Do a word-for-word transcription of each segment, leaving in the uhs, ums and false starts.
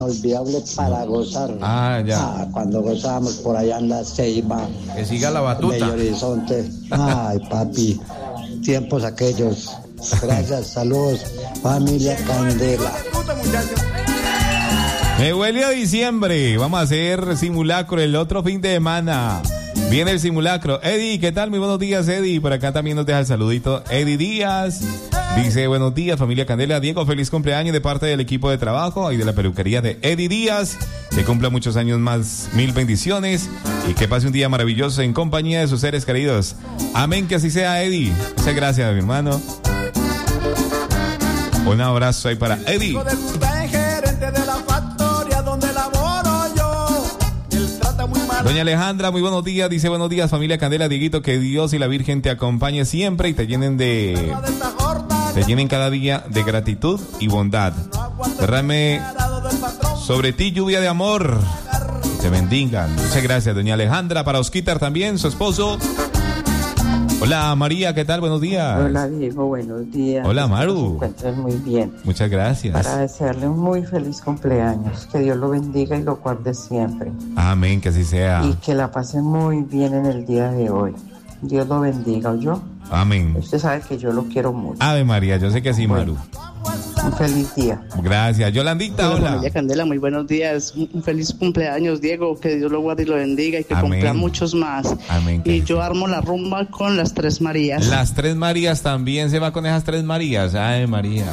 Inolvidable para gozar. Ah, ya. Ah, cuando gozábamos por allá en la Ceiba. Que siga la batuta. Bello Horizonte. Ay, papi. Tiempos aquellos. Gracias, saludos. Familia Candela. Me huele a diciembre. Vamos a hacer simulacro el otro fin de semana. Viene el simulacro. Eddie, ¿qué tal? Muy buenos días, Eddie. Por acá también nos deja el saludito. Eddie Díaz. Dice, buenos días, familia Candela. Diego, feliz cumpleaños de parte del equipo de trabajo y de la peluquería de Eddie Díaz. Que cumpla muchos años más, mil bendiciones. Y que pase un día maravilloso en compañía de sus seres queridos. Amén, que así sea, Eddie. Muchas gracias, mi hermano. Un abrazo ahí para Eddie. Doña Alejandra, muy buenos días. Dice, buenos días, familia Candela. Dieguito, que Dios y la Virgen te acompañe siempre y te llenen de... Te llenen cada día de gratitud y bondad. Derrame sobre ti lluvia de amor. Te bendigan. Muchas gracias, doña Alejandra. Para Osquitar también, su esposo. Hola, María, ¿qué tal? Buenos días. Hola, Diego, buenos días. Hola, Maru. Que se encuentren muy bien. Muchas gracias. Para desearle un muy feliz cumpleaños. Que Dios lo bendiga y lo guarde siempre. Amén, que así sea. Y que la pase muy bien en el día de hoy. Dios lo bendiga, ¿oyó? Amén. Usted sabe que yo lo quiero mucho. Ave María, yo sé que sí, bueno, Maru. Un feliz día. Gracias. Yolandita, hola. Hola, familia Candela, muy buenos días. Un, un feliz cumpleaños, Diego. Que Dios lo guarde y lo bendiga y que Amén. cumpla muchos más. Amén. Y yo armo la rumba con las tres Marías. Las tres Marías también se va con esas tres Marías. Ay, María.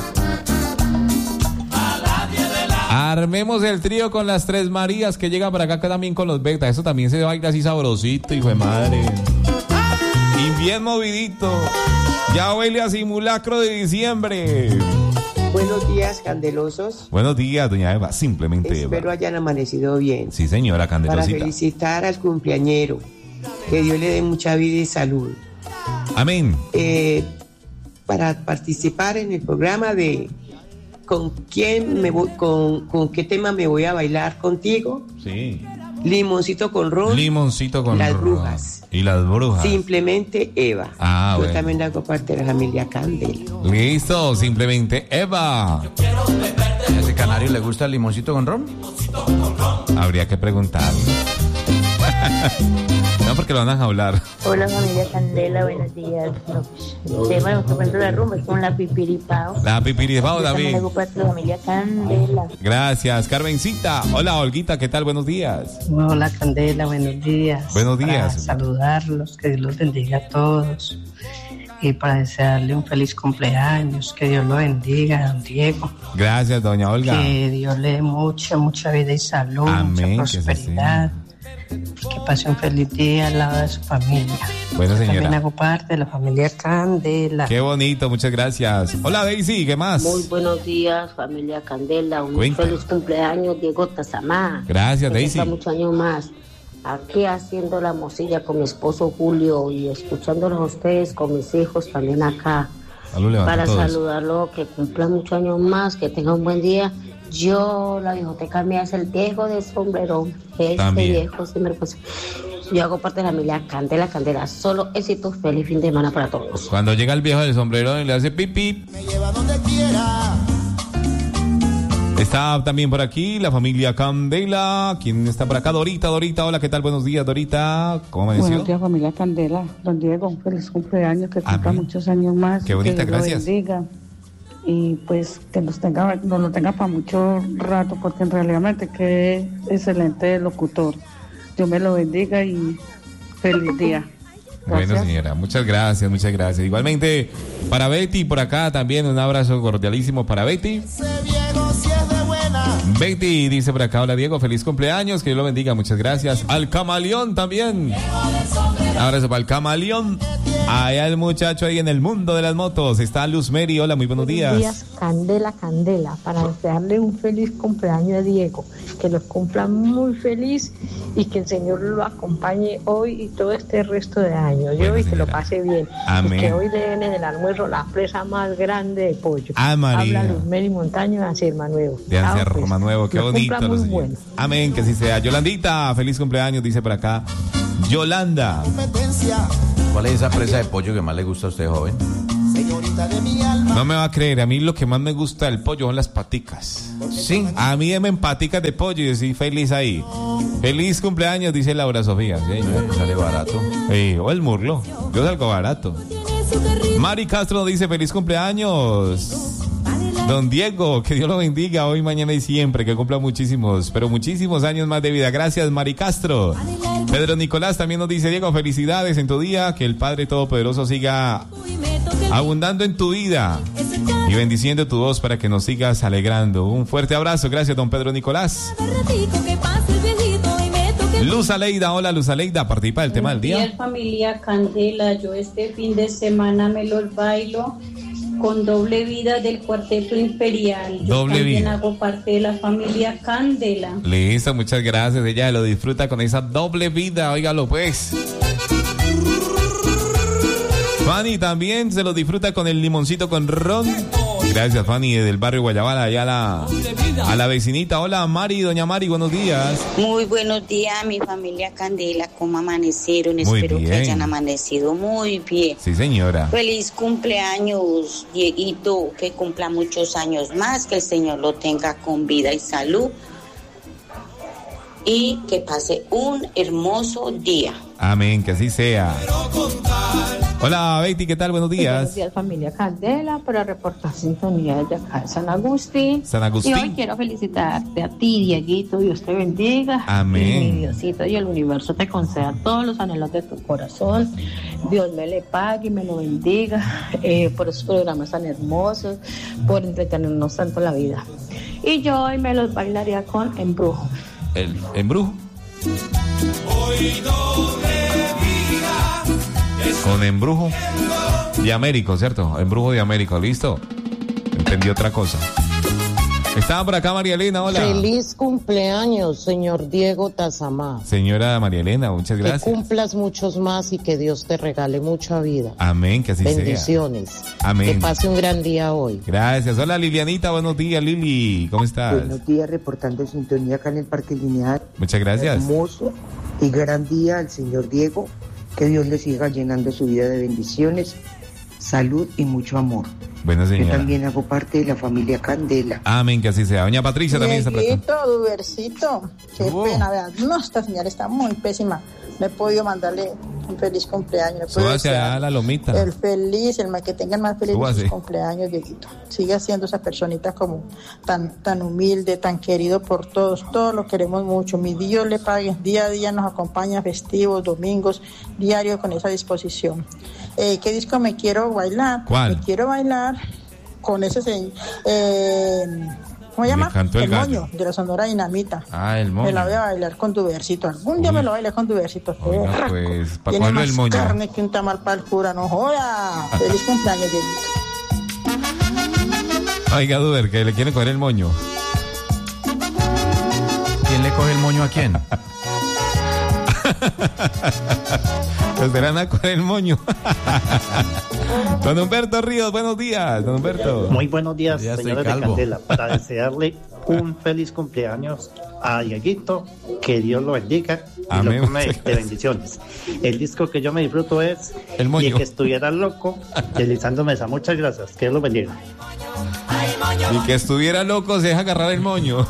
Armemos el trío con las tres Marías que llegan para acá, acá también con los Betas. Eso también se baila así sabrosito, hijo de madre. Y bien movidito. Ya huele a simulacro de diciembre. Buenos días, candelosos. Buenos días, doña Eva. Simplemente Eva. Espero hayan amanecido bien. Sí, señora Candelosita. Para felicitar al cumpleañero. Que Dios le dé mucha vida y salud. Amén. Eh, para participar en el programa de ¿con quién me voy, con, con qué tema me voy a bailar contigo? Sí. Limoncito con ron. Limoncito con las ron. brujas. Y las brujas. Simplemente Eva. Ah, Yo bueno. también hago parte de la familia Candela. Listo, simplemente Eva. ¿A ese canario le gusta el limoncito con ron? Habría que preguntarle. No, porque lo van a hablar. Hola, familia Candela, buenos días. No, el tema que cuento la rumba es con la pipiripao. La pipiripao, David. También parte de la familia Candela. Gracias, Carmencita. Hola, Olguita, ¿qué tal? Buenos días. Hola, Candela, buenos días. Buenos días. Para saludarlos, que Dios los bendiga a todos. Y para desearle un feliz cumpleaños, que Dios lo bendiga, don Diego. Gracias, doña Olga. Que Dios le dé mucha, mucha vida y salud, Amén, mucha prosperidad. Que pase un feliz día al lado de su familia. Bueno, señora. También hago parte de la familia Candela. Qué bonito, muchas gracias. Hola, Daisy, ¿qué más? Muy buenos días, familia Candela. Un Cuenta. feliz cumpleaños, Diego Tazamá. Gracias, que Daisy. muchos años más. Aquí haciendo la mosilla con mi esposo Julio y escuchándolos a ustedes con mis hijos también acá. Salud, para todos. saludarlo, que cumpla muchos años más, que tenga un buen día. Yo, la biblioteca mía es el viejo de sombrero. Este También. viejo sinvergüenza. Yo hago parte de la familia Candela, Candela. Solo éxito, feliz fin de semana para todos. Cuando llega el viejo del sombrero y le hace pipí. Me lleva donde quiera. Está también por aquí la familia Candela. ¿Quién está por acá? Dorita, Dorita. Hola, ¿qué tal? Buenos días, Dorita. ¿Cómo amaneció? Buenos días, familia Candela. Don Diego, un feliz cumpleaños, que cumpla Amén. muchos años más. Qué bonita, que Dios gracias. lo bendiga. Y pues que nos tenga, nos lo tenga para mucho rato, porque en realidad que es excelente locutor. Dios me lo bendiga y feliz día. Gracias. Bueno, señora, muchas gracias, muchas gracias. Igualmente, para Betty, por acá también un abrazo cordialísimo para Betty. Betty dice por acá, hola Diego, feliz cumpleaños, que Dios lo bendiga, muchas gracias. Al Camaleón también. Un abrazo para el Camaleón. Allá el muchacho ahí en el mundo de las motos. Está Luz Mary, hola, muy buenos días. Buenos días, Candela, Candela, para desearle un feliz cumpleaños a Diego, que los cumpla muy feliz y que el Señor lo acompañe hoy y todo este resto de años. Yo Bueno, y que lo señora. pase bien. Amén. Y que hoy le den en el almuerzo la presa más grande de pollo. Ah, María. Habla Luz Mary Montaño de Anserma Nuevo. De Chao, Anser pues. Roma Nuevo, qué Lo bonito. cumpla los muy señores. bueno. Amén, que así sea. Yolandita, feliz cumpleaños, dice por acá. Yolanda. ¿Cuál es esa presa de pollo que más le gusta a usted, joven? Señorita de mi alma. No me va a creer, a mí lo que más me gusta del pollo son las paticas. Sí. A mí me paticas de pollo y estoy feliz ahí. Feliz cumpleaños, dice Laura Sofía. Sí, Eh, sale barato. sí, o el muslo. Yo salgo barato. Mari Castro dice feliz cumpleaños. Don Diego, que Dios lo bendiga hoy, mañana y siempre, que cumpla muchísimos, pero muchísimos años más de vida. Gracias, Mari Castro. Pedro Nicolás también nos dice, Diego, felicidades en tu día, que el Padre Todopoderoso siga abundando en tu vida y bendiciendo tu voz para que nos sigas alegrando. Un fuerte abrazo, gracias, don Pedro Nicolás. Luz Aleida, hola Luz Aleida, participa del tema del día. Buenos días, familia Candela, yo este fin de semana me los bailo con Doble Vida del Cuarteto Imperial. Yo Doble también Vida. hago parte de la familia Candela. Listo, muchas gracias. Ella lo disfruta con esa doble vida. Óigalo, pues. Fanny también se lo disfruta con el limoncito con ron. Gracias, Fanny, del barrio Guayabala, allá a la, a la vecinita. Hola, Mari, doña Mari, buenos días. Muy buenos días, mi familia Candela. ¿Cómo amanecieron? Muy Espero bien. que hayan amanecido muy bien. Sí, señora. Feliz cumpleaños, Dieguito, que cumpla muchos años más, que el Señor lo tenga con vida y salud y que pase un hermoso día. Amén, que así sea. Hola, Betty, ¿qué tal? Buenos días. Buenos días, familia Candela, para reportar sintonía desde acá de San Agustín. San Agustín. Y hoy quiero felicitarte a ti, Dieguito, Dios te bendiga. Amén. Y mi Diosito y el universo te conceda todos los anhelos de tu corazón. Dios me le pague y me lo bendiga eh, por esos programas tan hermosos, por entretenernos tanto la vida. Y yo hoy me los bailaría con Embrujo. El embrujo. Con embrujo de Américo, ¿cierto? Embrujo de Américo, ¿listo? Entendí otra cosa. Estaba por acá María Elena, hola. Feliz cumpleaños, señor Diego Tazamá. Señora María Elena, muchas gracias. Que cumplas muchos más y que Dios te regale mucha vida. Amén, que así sea. Bendiciones. Amén. Que pase un gran día hoy. Gracias. Hola Lilianita, buenos días Lili, ¿cómo estás? Buenos días, reportando sintonía acá en el Parque Lineal. Muchas gracias. Hermoso y gran día al señor Diego. Que Dios le siga llenando su vida de bendiciones, salud y mucho amor. Bueno, señora. Yo también hago parte de la familia Candela. Amén, que así sea. Doña Patricia también está presente. Dieguito, Dubercito, qué Oh. pena, vean, no, esta señal está muy pésima. No he podido mandarle un feliz cumpleaños. No he podido Súbase desear allá a la lomita. El feliz, el más que tengan más feliz de Súbase. sus cumpleaños, Dieguito. Sigue siendo esa personita como tan, tan humilde, tan querido por todos. Todos lo queremos mucho. Mi Dios le pague. Día a día nos acompaña festivos, domingos, diario con esa disposición. Eh, ¿Qué disco me quiero bailar? ¿Cuál? Me quiero bailar con ese señor. Eh, ¿Cómo se llama? Le cantó el gallo. moño de la Sonora Dinamita. Ah, el Me moño. la voy a bailar con tu versito. Algún día Uy. me lo bailé con tu versito. Oiga, pues, para Tiene cogerlo más el moño. carne que un tamal para el cura, no joda. Feliz cumpleaños, Dieguito. Oiga, Duber, que le quieren coger el moño. ¿Quién le coge el moño a quién? Pues verán a coger el moño. Don Humberto Ríos, buenos días, don Humberto. Muy buenos días, Ya estoy señores de calvo. Candela, para desearle un feliz cumpleaños a Dieguito, que Dios lo bendiga y Amén, lo come muchas de gracias. bendiciones. El disco que yo me disfruto es El moño. Y el que estuviera loco, deslizando mesa. Muchas gracias, que Dios lo bendiga. Y que estuviera loco se deja agarrar el moño.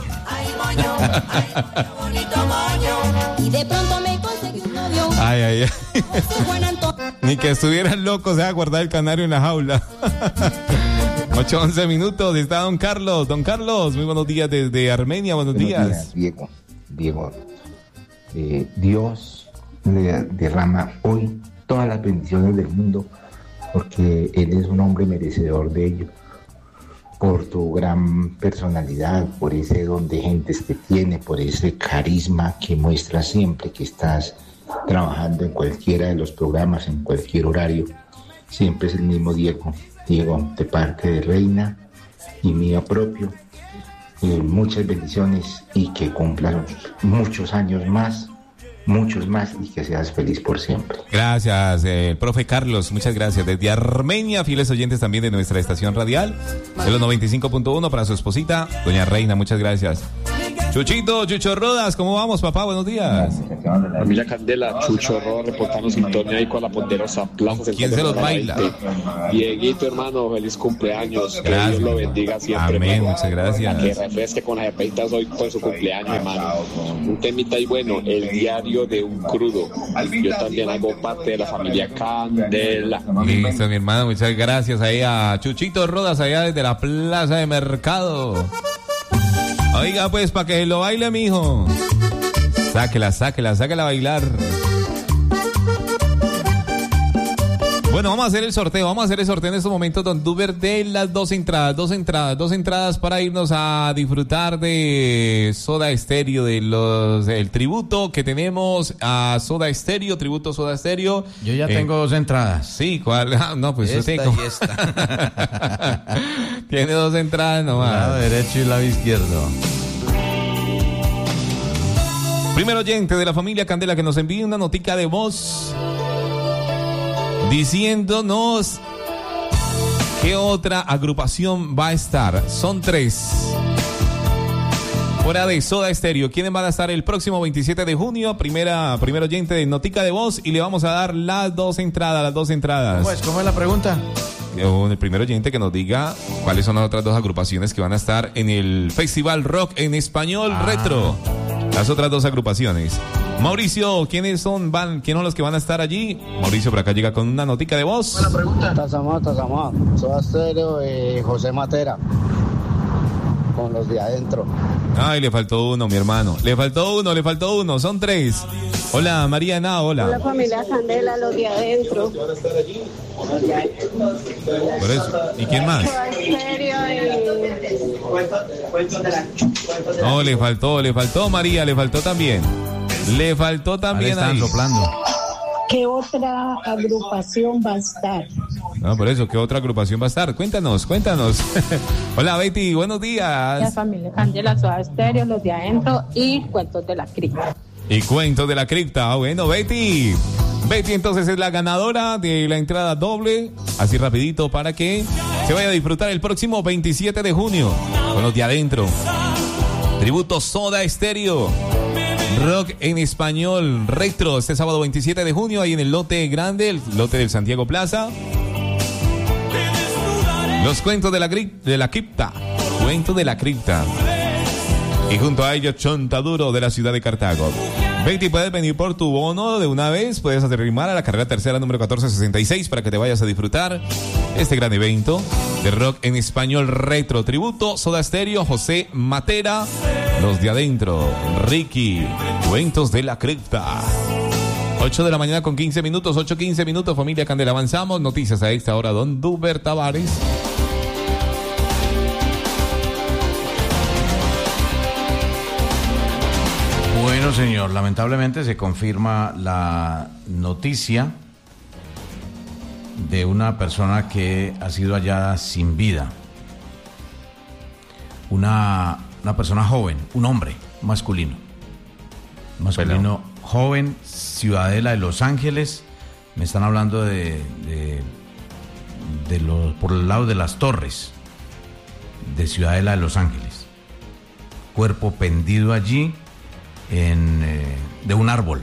Y de pronto me conseguí un novio. Ay, ay, ay. Su buen Antonio. Ni que estuviera loco se deja guardar el canario en la jaula. ocho once minutos, está don Carlos. Don Carlos, muy buenos días desde Armenia, buenos, Buenos días. días, Diego. Diego, eh, Dios le derrama hoy todas las bendiciones del mundo porque Él es un hombre merecedor de ello. Por tu gran personalidad, por ese don de gentes que tiene, por ese carisma que muestras siempre que estás trabajando en cualquiera de los programas, en cualquier horario. Siempre es el mismo Diego. Diego, de parte de Reina y mío propio, eh, muchas bendiciones y que cumplas muchos años más, muchos más y que seas feliz por siempre. Gracias, eh, el profe Carlos, muchas gracias. Desde Armenia, fieles oyentes también de nuestra estación radial, de los noventa y cinco punto uno para su esposita, doña Reina, muchas gracias. Chuchito, Chucho Rodas, ¿cómo vamos, papá? Buenos días. Familia Candela, Chucho Rodas reportando sintonía ahí con la poderosa Plaza. ¿Quién se los baila? Dieguito, hermano, feliz cumpleaños. Que Gracias. Dios lo bendiga siempre. Amén, hermano. muchas gracias. Que refresque con las jepitas hoy por su cumpleaños, hermano. Un temita ahí bueno, el diario de un crudo. Yo también hago parte de la familia Candela. Listo, mi hermano, muchas gracias ahí a Chuchito Rodas, allá desde la Plaza de Mercado. Oiga, pues, para que lo baile, mijo. Sáquela, sáquela, sáquela a bailar. Bueno, vamos a hacer el sorteo, vamos a hacer el sorteo en estos momentos, don Duber, de las dos entradas, dos entradas, dos entradas para irnos a disfrutar de Soda Stereo, de los, el tributo que tenemos a Soda Stereo, tributo Soda Stereo. Yo ya eh, tengo dos entradas. Sí, ¿cuál? Ah, no, pues esta usted como... y esta. Tiene dos entradas nomás. Lado derecho y lado izquierdo. Primer oyente de la familia Candela que nos envíe una notica de voz diciéndonos qué otra agrupación va a estar. Son tres. Fuera de Soda Stereo, ¿quiénes van a estar el próximo veintisiete de junio? Primera, primer oyente de notica de voz y le vamos a dar las dos entradas, las dos entradas. ¿Cómo es? ¿Cómo es la pregunta? El primer oyente que nos diga cuáles son las otras dos agrupaciones que van a estar en el Festival Rock en Español ah. Retro. Las otras dos agrupaciones. Mauricio, ¿quiénes son van, quiénes son los que van a estar allí? Mauricio por acá llega con una notica de voz. Buena pregunta. Tazamá, Tazamá, Soda Stereo y José Matera. Con los de adentro. Ay, le faltó uno, mi hermano. Le faltó uno, le faltó uno. Son tres. Hola, Mariana, hola. Hola, familia Candela, los de adentro. Por eso. ¿Y quién más? No, le faltó, le faltó María, le faltó también. Le faltó también ahí. Están soplando. ¿Qué otra agrupación va a estar? No, por eso, ¿qué otra agrupación va a estar? Cuéntanos, cuéntanos. Hola, Betty, buenos días. La familia Candela, Soda Stereo, los de adentro y Cuentos de la Cripta. Y Cuentos de la Cripta. Bueno, Betty. Betty entonces es la ganadora de la entrada doble. Así rapidito para que se vaya a disfrutar el próximo veintisiete de junio con los de adentro. Tributo Soda Stereo. Rock en español retro este sábado veintisiete de junio ahí en el lote grande, el lote del Santiago Plaza. Los Cuentos de la, de la Cripta. Cuentos de la Cripta. Y junto a ellos Chontaduro de la ciudad de Cartago. Betty, puedes venir por tu bono de una vez. Puedes arrimar a la carrera tercera número catorce sesenta y seis para que te vayas a disfrutar este gran evento de rock en español retro. Tributo Soda Stereo, José Matera, los de adentro, Ricky, Cuentos de la Cripta. ocho de la mañana con quince minutos, ocho quince minutos, familia Candela. Avanzamos, noticias a esta hora, don Duber Tavares. Bueno, señor, lamentablemente se confirma la noticia de una persona que ha sido hallada sin vida. Una, una persona joven, un hombre masculino. Masculino, Pero... joven, ciudadela de Los Ángeles. Me están hablando de, de, de los, por el lado de las Torres, de Ciudadela de Los Ángeles. Cuerpo pendido allí. En, eh, de un árbol.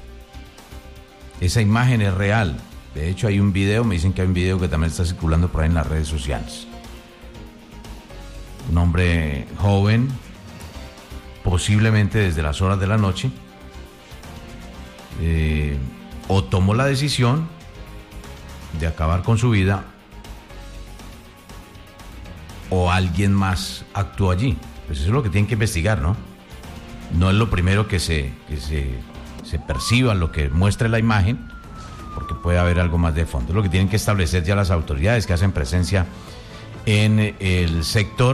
Esa imagen es real. De hecho hay un video, me dicen que hay un video que también está circulando por ahí en las redes sociales. Un hombre joven, posiblemente desde las horas de la noche, eh, o tomó la decisión de acabar con su vida, o alguien más actuó allí. Pues eso es lo que tienen que investigar, ¿no? No es lo primero que se, que se, se perciba, lo que muestre la imagen, porque puede haber algo más de fondo. Es lo que tienen que establecer ya las autoridades que hacen presencia en el sector.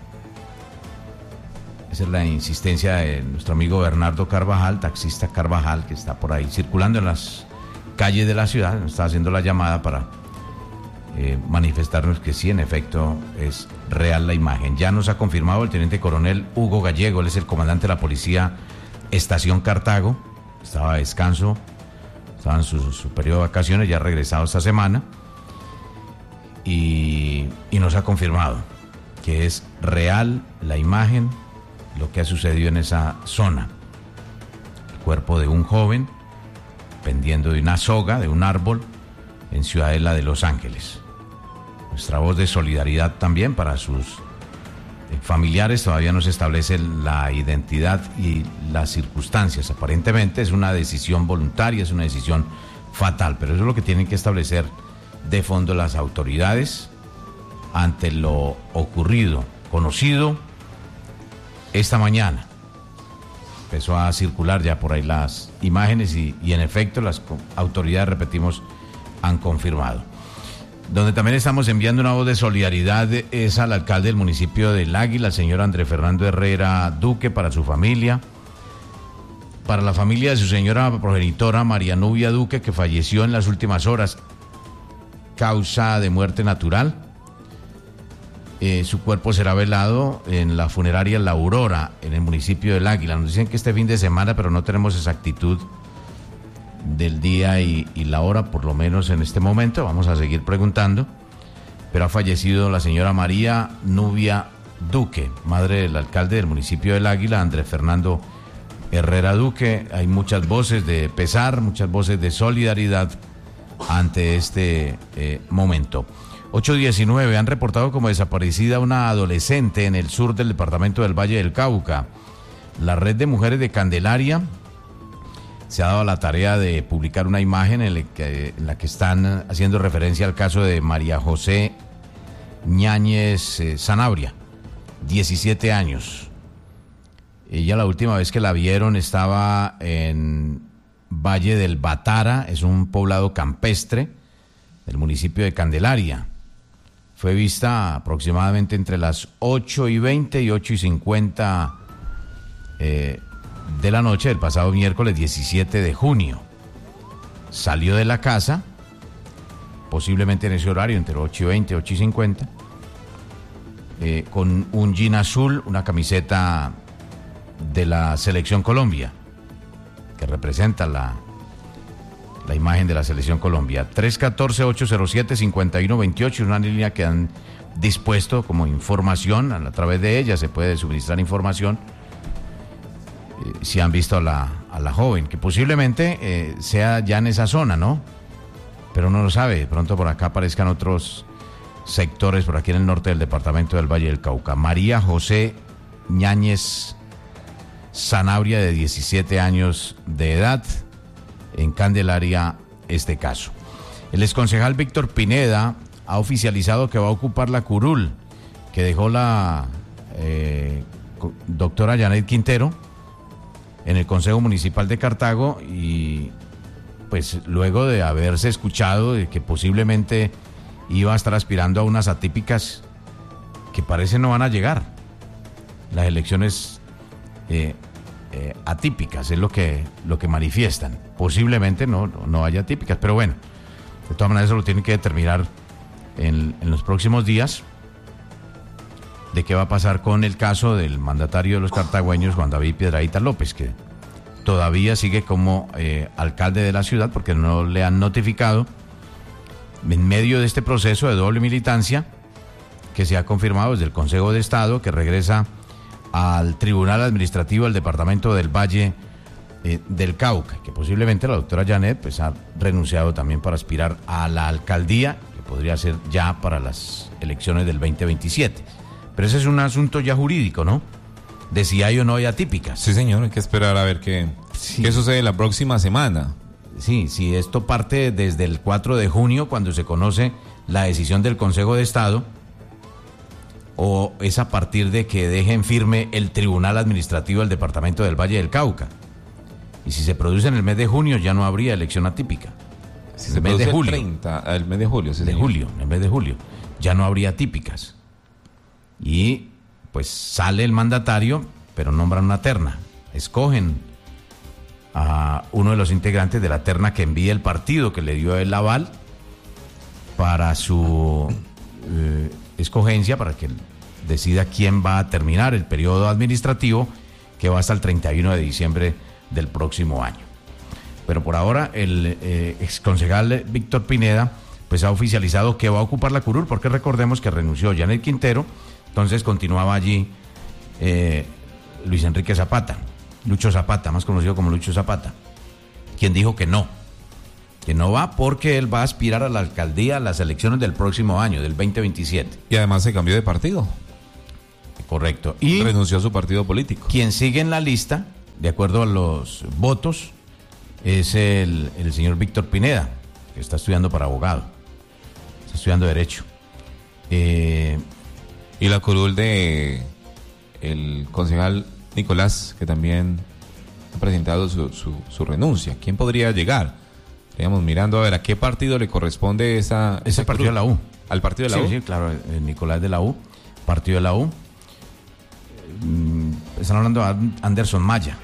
Esa es la insistencia de nuestro amigo Bernardo Carvajal, taxista Carvajal, que está por ahí circulando en las calles de la ciudad. Nos está haciendo la llamada para eh, manifestarnos que sí, en efecto, es real la imagen. Ya nos ha confirmado el teniente coronel Hugo Gallego, él es el comandante de la policía Estación Cartago. Estaba de descanso, estaba en su, su periodo de vacaciones, ya ha regresado esta semana. Y, y nos ha confirmado que es real la imagen lo que ha sucedido en esa zona. El cuerpo de un joven pendiendo de una soga, de un árbol, en Ciudadela de Los Ángeles. Nuestra voz de solidaridad también para sus familiares. Todavía no se establece la identidad y las circunstancias. Aparentemente es una decisión voluntaria, es una decisión fatal, pero eso es lo que tienen que establecer de fondo las autoridades ante lo ocurrido, conocido esta mañana. Empezó a circular ya por ahí las imágenes y, y en efecto las autoridades, repetimos, han confirmado. Donde también estamos enviando una voz de solidaridad es al alcalde del municipio del Águila, el señor Andrés Fernando Herrera Duque, para su familia, para la familia de su señora progenitora María Nubia Duque, que falleció en las últimas horas, causa de muerte natural. Eh, su cuerpo será velado en la funeraria La Aurora, en el municipio del Águila. Nos dicen que este fin de semana, pero no tenemos exactitud del día y, y la hora, por lo menos en este momento. Vamos a seguir preguntando, pero ha fallecido la señora María Nubia Duque, madre del alcalde del municipio del Águila, Andrés Fernando Herrera Duque. Hay muchas voces de pesar, muchas voces de solidaridad ante este eh, momento. ocho diecinueve, han reportado como desaparecida una adolescente en el sur del departamento del Valle del Cauca. La red de mujeres de Candelaria se ha dado la tarea de publicar una imagen en la que, en la que están haciendo referencia al caso de María José Ñáñez eh, Sanabria, diecisiete años. Ella la última vez que la vieron estaba en Valle del Batara, es un poblado campestre del municipio de Candelaria. Fue vista aproximadamente entre las ocho y veinte y ocho y cincuenta eh, de la noche del pasado miércoles diecisiete de junio. Salió de la casa, posiblemente en ese horario, entre ocho y veinte y ocho y cincuenta, eh, con un jean azul, una camiseta de la Selección Colombia, que representa la, la imagen de la Selección Colombia. tres uno cuatro, ocho cero siete, cinco uno dos ocho, una línea que han dispuesto como información. A través de ella se puede suministrar información eh, si han visto a la, a la joven, que posiblemente eh, sea ya en esa zona, ¿no? Pero uno no lo sabe, de pronto por acá aparezcan otros sectores, por aquí en el norte del departamento del Valle del Cauca. María José Ñáñez Sanabria, de diecisiete años de edad, en Candelaria, este caso. El exconcejal Víctor Pineda ha oficializado que va a ocupar la curul que dejó la eh, doctora Janet Quintero en el Consejo Municipal de Cartago, y pues luego de haberse escuchado de que posiblemente iba a estar aspirando a unas atípicas que parece no van a llegar. Las elecciones eh, eh, atípicas es lo que, lo que manifiestan. Posiblemente no, no, no haya atípicas, pero bueno, de todas maneras eso lo tienen que determinar en, en los próximos días, de qué va a pasar con el caso del mandatario de los cartagüeños, Juan David Piedrahíta López, que todavía sigue como eh, alcalde de la ciudad porque no le han notificado, en medio de este proceso de doble militancia que se ha confirmado desde el Consejo de Estado, que regresa al Tribunal Administrativo del Departamento del Valle eh, del Cauca, que posiblemente la doctora Janet pues ha renunciado también para aspirar a la alcaldía, que podría ser ya para las elecciones del veinte veintisiete. Pero ese es un asunto ya jurídico, ¿no? De si hay o no hay atípicas. Sí, señor, hay que esperar a ver qué, sí. qué sucede la próxima semana. Sí, sí, esto parte desde el cuatro de junio, cuando se conoce la decisión del Consejo de Estado, o es a partir de que dejen firme el Tribunal Administrativo del Departamento del Valle del Cauca. Y si se produce en el mes de junio, ya no habría elección atípica. Si se produce el mes de julio, treinta, el mes de julio, sí, de señor. julio, en el mes de julio, ya no habría atípicas. Y pues sale el mandatario, pero nombran una terna. Escogen a uno de los integrantes de la terna que envía el partido, que le dio el aval para su eh, escogencia, para que decida quién va a terminar el periodo administrativo, que va hasta el treinta y uno de diciembre del próximo año. Pero por ahora el eh, exconcejal Víctor Pineda pues ha oficializado que va a ocupar la curul, porque recordemos que renunció Janet Quintero. Entonces continuaba allí eh, Luis Enrique Zapata, Lucho Zapata, más conocido como Lucho Zapata, quien dijo que no, que no va porque él va a aspirar a la alcaldía a las elecciones del próximo año, del veinte veintisiete. Y además se cambió de partido. Correcto. Y renunció a su partido político. Quien sigue en la lista, de acuerdo a los votos, es el, el señor Víctor Pineda, que está estudiando para abogado, está estudiando Derecho. Eh, y la curul de el concejal Nicolás, que también ha presentado su, su, su renuncia. ¿Quién podría llegar? Estamos mirando a ver a qué partido le corresponde esa... Ese esa partido cruz. de la U. ¿Al partido de la sí, U? Sí, claro, eh, Nicolás de la U, partido de la U. Mm, están hablando de Anderson Maya.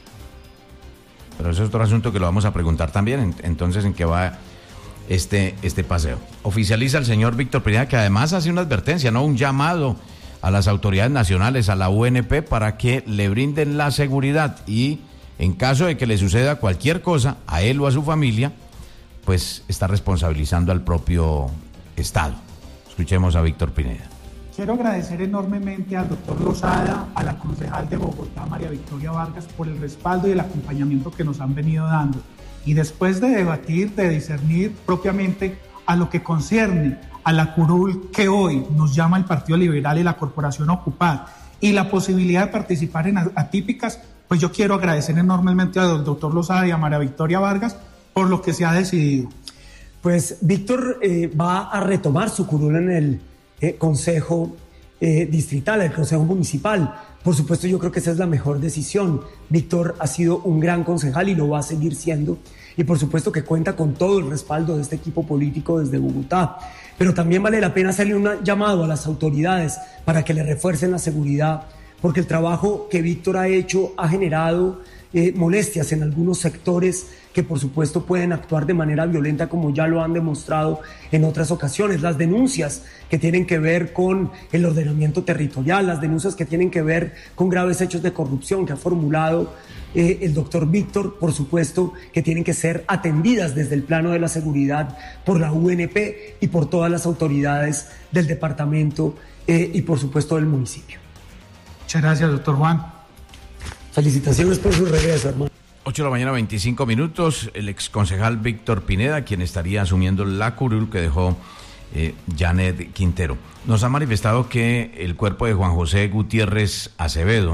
Pero eso es otro asunto que lo vamos a preguntar también. Entonces, ¿en qué va este, este paseo? Oficializa el señor Víctor Pineda, que además hace una advertencia, ¿no? Un llamado a las autoridades nacionales, a la U N P, para que le brinden la seguridad y en caso de que le suceda cualquier cosa a él o a su familia, pues está responsabilizando al propio Estado. Escuchemos a Víctor Pineda. Quiero agradecer enormemente al doctor Lozada, a la concejal de Bogotá, María Victoria Vargas, por el respaldo y el acompañamiento que nos han venido dando. Y después de debatir, de discernir propiamente a lo que concierne a la curul que hoy nos llama el Partido Liberal y la Corporación Ocupar, y la posibilidad de participar en atípicas, pues yo quiero agradecer enormemente al doctor Lozada y a María Victoria Vargas por lo que se ha decidido. Pues Víctor eh, va a retomar su curul en el eh, Consejo eh, Distrital, el Consejo Municipal. Por supuesto, yo creo que esa es la mejor decisión. Víctor ha sido un gran concejal y lo va a seguir siendo. Y por supuesto que cuenta con todo el respaldo de este equipo político desde Bogotá. Pero también vale la pena hacerle un llamado a las autoridades para que le refuercen la seguridad, porque el trabajo que Víctor ha hecho ha generado eh, molestias en algunos sectores que por supuesto pueden actuar de manera violenta, como ya lo han demostrado en otras ocasiones. Las denuncias que tienen que ver con el ordenamiento territorial, las denuncias que tienen que ver con graves hechos de corrupción que ha formulado eh, el doctor Víctor, por supuesto que tienen que ser atendidas desde el plano de la seguridad por la U N P y por todas las autoridades del departamento eh, y por supuesto del municipio. Muchas gracias, doctor Juan. Felicitaciones por su regreso, hermano. ocho de la mañana, veinticinco minutos. El exconcejal Víctor Pineda, quien estaría asumiendo la curul que dejó eh, Janet Quintero, nos ha manifestado que el cuerpo de Juan José Gutiérrez Acevedo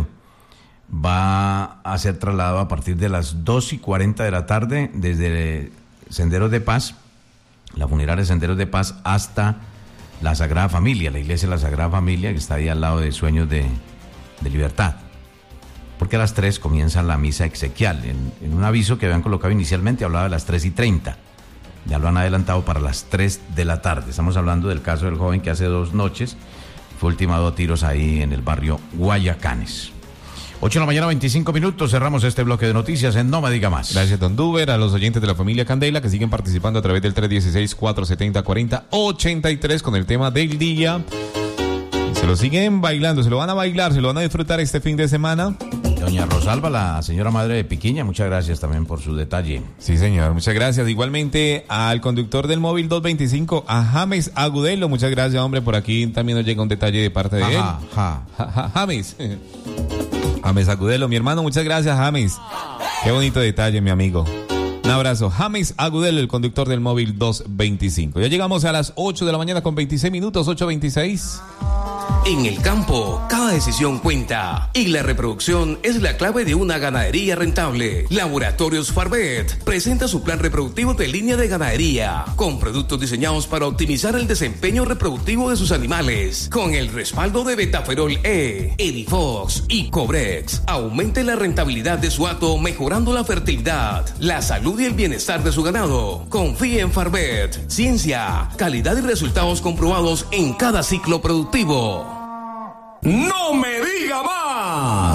va a ser trasladado a partir de las dos y cuarenta de la tarde desde Senderos de Paz, la funeraria Senderos de Paz, hasta la Sagrada Familia, la iglesia de la Sagrada Familia, que está ahí al lado de Sueños de, de Libertad. Porque a las tres comienza la misa exequial. En, en un aviso que habían colocado inicialmente hablaba de las tres y treinta. Ya lo han adelantado para las tres de la tarde. Estamos hablando del caso del joven que hace dos noches fue ultimado a tiros ahí en el barrio Guayacanes. ocho de la mañana, veinticinco minutos. Cerramos este bloque de noticias en No Me Diga Más. Gracias, don Duber, a los oyentes de la familia Candela que siguen participando a través del tres uno seis, cuatro siete cero, cuatro cero ocho tres con el tema del día. Se lo siguen bailando, se lo van a bailar, se lo van a disfrutar este fin de semana. Doña Rosalba, la señora madre de Piquiña, muchas gracias también por su detalle. Sí, señor, muchas gracias. Igualmente al conductor del móvil dos veinticinco, a James Agudelo, muchas gracias, hombre. Por aquí también nos llega un detalle de parte de Ajá, él. ja. Ja, ja, James. James Agudelo, mi hermano, muchas gracias, James. Qué bonito detalle, mi amigo. Un abrazo. James Agudelo, el conductor del móvil dos veinticinco. Ya llegamos a las ocho de la mañana con veintiséis minutos, ocho veintiséis. En el campo, cada decisión cuenta y la reproducción es la clave de una ganadería rentable. Laboratorios Farbet presenta su plan reproductivo de línea de ganadería con productos diseñados para optimizar el desempeño reproductivo de sus animales. Con el respaldo de Betaferol E, Edifox y Cobrex, aumente la rentabilidad de su hato mejorando la fertilidad, la salud y el bienestar de su ganado. Confíe en Farbet, ciencia, calidad y resultados comprobados en cada ciclo productivo. ¡No me